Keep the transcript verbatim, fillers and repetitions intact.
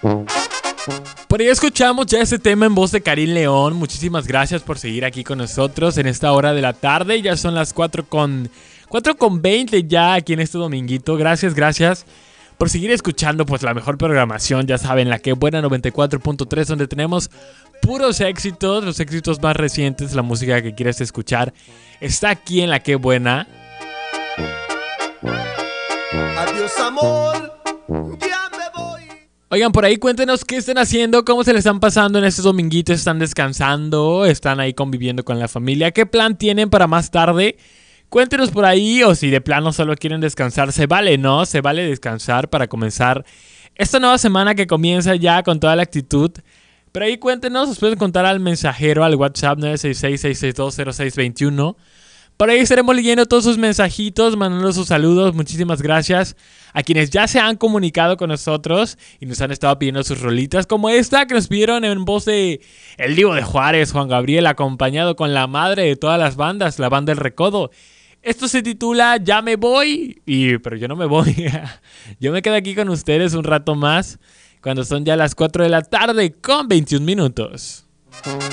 Por ahí escuchamos ya este tema en voz de Karim León. Muchísimas gracias por seguir aquí con nosotros en esta hora de la tarde. Ya son las cuatro con veinte ya aquí en este dominguito. Gracias, gracias por seguir escuchando pues la mejor programación. Ya saben, La Que Buena noventa y cuatro punto tres, donde tenemos puros éxitos, los éxitos más recientes, la música que quieres escuchar está aquí en La Que Buena. Adiós, amor, ya me voy. Oigan, por ahí cuéntenos qué están haciendo, cómo se les están pasando en este dominguito. ¿Están descansando? ¿Están ahí conviviendo con la familia? ¿Qué plan tienen para más tarde? Cuéntenos por ahí, o si de plano solo quieren descansar. Se vale, ¿no? Se vale descansar para comenzar esta nueva semana que comienza ya con toda la actitud. Pero ahí cuéntenos, nos pueden contar al mensajero, al WhatsApp nueve seis seis, seis seis dos, cero seis dos uno. Por ahí estaremos leyendo todos sus mensajitos, mandando sus saludos. Muchísimas gracias a quienes ya se han comunicado con nosotros y nos han estado pidiendo sus rolitas, como esta que nos pidieron en voz de El Divo de Juárez, Juan Gabriel, acompañado con la madre de todas las bandas, la banda El Recodo. Esto se titula Ya Me Voy, y, pero yo no me voy. Yo me quedo aquí con ustedes un rato más, cuando son ya las cuatro de la tarde con veintiún minutos.